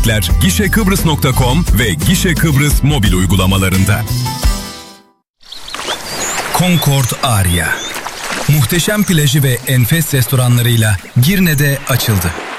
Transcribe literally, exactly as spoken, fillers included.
biletler gişe kıbrıs nokta com ve Gişe Kıbrıs mobil uygulamalarında. Concord Aria. Muhteşem plajı ve enfes restoranlarıyla Girne'de açıldı.